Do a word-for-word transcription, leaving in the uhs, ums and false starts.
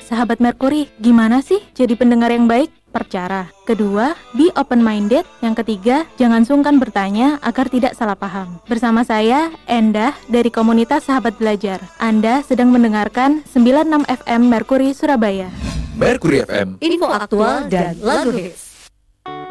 Sahabat Merkuri, gimana sih jadi pendengar yang baik? Percara. Kedua, be open-minded. Yang ketiga, jangan sungkan bertanya agar tidak salah paham. Bersama saya, Endah, dari komunitas Sahabat Belajar. Anda sedang mendengarkan sembilan puluh enam F M Merkuri Surabaya. Merkuri F M, info aktual dan lagu hits.